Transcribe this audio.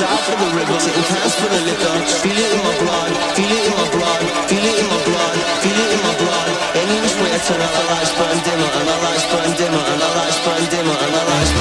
south of the river, sitting cans full of liquor. Feel it in my blood, feel it in my blood, feel it in my blood, feel it in my blood. Any which way I turn, our lights burn dimmer, and our lights burn dimmer, and our lights burn dimmer, and our lights burn